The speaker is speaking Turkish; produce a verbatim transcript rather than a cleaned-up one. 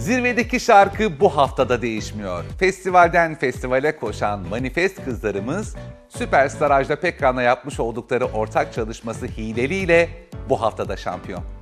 Zirvedeki şarkı bu haftada değişmiyor. Festivalden festivale koşan Manifest kızlarımız, Süperstar Ajda Pekkan'la yapmış oldukları ortak çalışması Hileli ile bu haftada şampiyon.